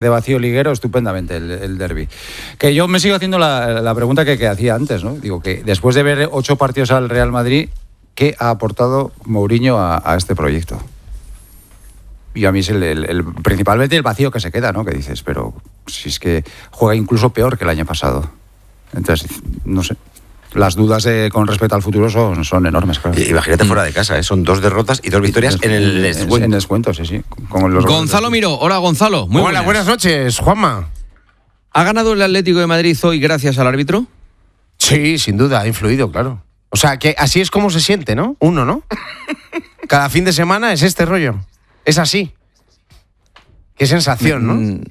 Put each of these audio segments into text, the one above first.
de vacío liguero estupendamente el derbi. Que yo me sigo haciendo la pregunta que hacía antes, ¿no? Digo que después de ver 8 partidos al Real Madrid, ¿qué ha aportado Mourinho a este proyecto? Y a mí es principalmente el vacío que se queda, ¿no? Que dices, pero si es que juega incluso peor que el año pasado. Entonces, no sé. Las dudas con respecto al futuro son enormes, claro. Imagínate fuera de casa, son 2 derrotas y 2 victorias en el descuento. En descuento, sí. Como Gonzalo Miró. Hola, Gonzalo. Muy buenas noches, Juanma. ¿Ha ganado el Atlético de Madrid hoy gracias al árbitro? Sí, sin duda, ha influido, claro. O sea, que así es como se siente, ¿no? Uno, ¿no? Cada fin de semana es este rollo. Es así. Qué sensación, ¿no?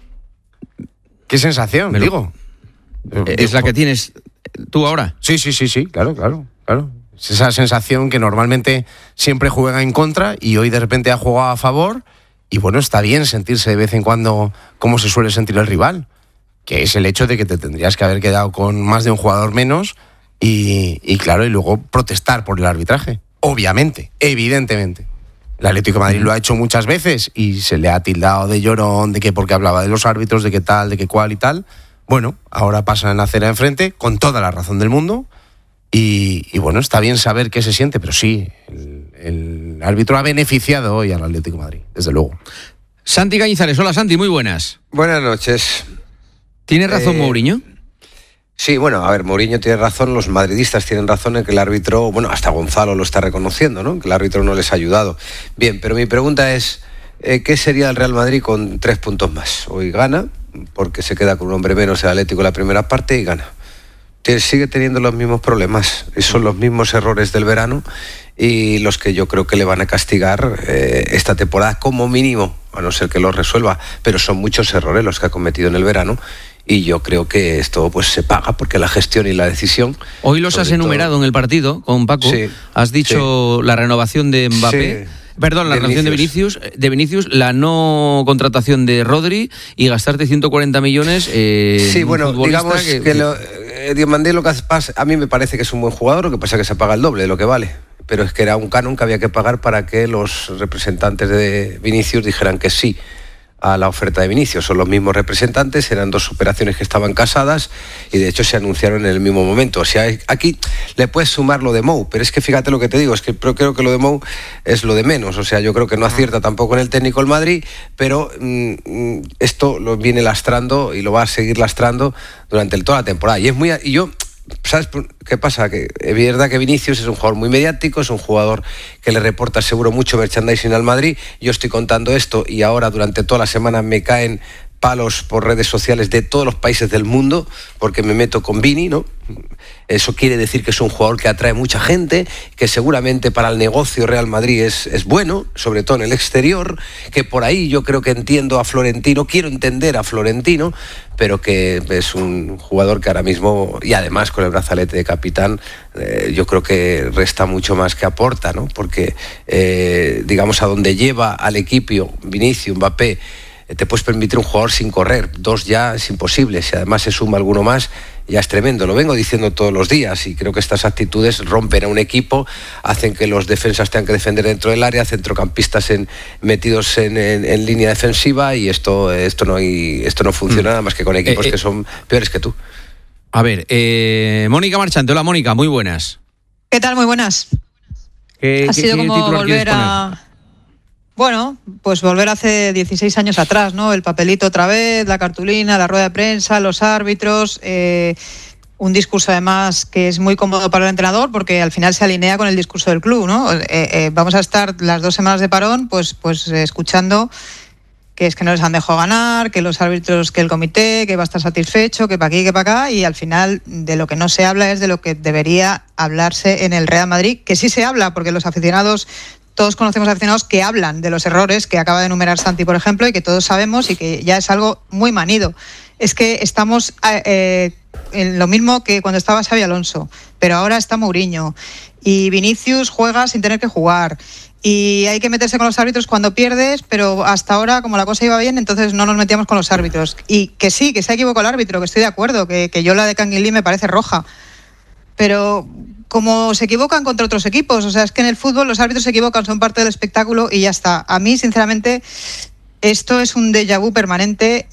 Qué sensación, digo. ¿Es la que tienes tú ahora? Sí, claro. Es esa sensación que normalmente siempre juega en contra y hoy de repente ha jugado a favor y bueno, está bien sentirse de vez en cuando como se suele sentir el rival, que es el hecho de que te tendrías que haber quedado con más de un jugador menos y claro, y luego protestar por el arbitraje. Obviamente, evidentemente. El Atlético de Madrid lo ha hecho muchas veces y se le ha tildado de llorón, de que porque hablaba de los árbitros, de que tal, de que cual y tal. Bueno, ahora pasan en la acera enfrente con toda la razón del mundo y bueno, está bien saber qué se siente, pero sí, el árbitro ha beneficiado hoy al Atlético de Madrid, desde luego. Santi Cañizares, hola Santi, muy buenas. Buenas noches. ¿Tiene razón Mourinho? Sí, bueno, a ver, Mourinho tiene razón, los madridistas tienen razón en que el árbitro, bueno, hasta Gonzalo lo está reconociendo, ¿no? Que el árbitro no les ha ayudado. Bien, pero mi pregunta es, ¿qué sería el Real Madrid con 3 puntos más? Hoy gana, porque se queda con un hombre menos el Atlético en la primera parte y gana. Sigue teniendo los mismos problemas, son los mismos errores del verano y los que yo creo que le van a castigar esta temporada como mínimo, a no ser que lo resuelva, pero son muchos errores los que ha cometido en el verano y yo creo que esto pues se paga porque la gestión y la decisión... Hoy los has enumerado en el partido con Paco, sí, has dicho la renovación de Mbappé... Sí. Perdón, la renovación de Vinicius, la no contratación de Rodri y gastarte 140 millones. Sí, bueno, digamos que Diomandé lo que pasa, a mí me parece que es un buen jugador, lo que pasa es que se paga el doble de lo que vale. Pero es que era un canon que había que pagar para que los representantes de Vinicius dijeran que sí a la oferta de Vinicius. Son los mismos representantes, eran 2 operaciones que estaban casadas y de hecho se anunciaron en el mismo momento. O sea, aquí le puedes sumar lo de Mou, pero es que fíjate lo que te digo, es que creo que lo de Mou es lo de menos. O sea, yo creo que no acierta tampoco en el técnico el Madrid, pero esto lo viene lastrando y lo va a seguir lastrando durante toda la temporada. Y yo... ¿Sabes qué pasa? Que es verdad que Vinicius es un jugador muy mediático, es un jugador que le reporta seguro mucho merchandising al Madrid. Yo estoy contando esto y ahora durante toda la semana me caen palos por redes sociales de todos los países del mundo porque me meto con Vini, ¿no? Eso quiere decir que es un jugador que atrae mucha gente, que seguramente para el negocio Real Madrid es bueno, sobre todo en el exterior, que por ahí yo creo que entiendo a Florentino, quiero entender a Florentino, pero que es un jugador que ahora mismo, y además con el brazalete de capitán, yo creo que resta mucho más que aporta, ¿no? Porque, digamos, a donde lleva al equipo Vinicius, Mbappé, te puedes permitir un jugador sin correr, 2 ya es imposible, si además se suma alguno más ya es tremendo, lo vengo diciendo todos los días y creo que estas actitudes rompen a un equipo, hacen que los defensas tengan que defender dentro del área, centrocampistas metidos en línea defensiva y esto no funciona nada más que con equipos que son peores que tú. A ver, Mónica Marchante, hola Mónica, muy buenas. ¿Qué tal? Muy buenas. Ha sido como volver a... Bueno, pues volver hace 16 años atrás, ¿no? El papelito otra vez, la cartulina, la rueda de prensa, los árbitros, un discurso además que es muy cómodo para el entrenador porque al final se alinea con el discurso del club, ¿no? Vamos a estar las 2 semanas de parón pues escuchando que es que no les han dejado ganar, que los árbitros, que el comité, que va a estar satisfecho, que para aquí, que para acá, y al final de lo que no se habla es de lo que debería hablarse en el Real Madrid, que sí se habla porque los aficionados... Todos conocemos aficionados que hablan de los errores que acaba de enumerar Santi, por ejemplo, y que todos sabemos y que ya es algo muy manido. Es que estamos en lo mismo que cuando estaba Xabi Alonso, pero ahora está Mourinho. Y Vinicius juega sin tener que jugar. Y hay que meterse con los árbitros cuando pierdes, pero hasta ahora, como la cosa iba bien, entonces no nos metíamos con los árbitros. Y que sí, que se ha equivocado el árbitro, que estoy de acuerdo, que yo la de Canguilí me parece roja. Pero... como se equivocan contra otros equipos, o sea, es que en el fútbol los árbitros se equivocan, son parte del espectáculo y ya está. A mí, sinceramente, esto es un déjà vu permanente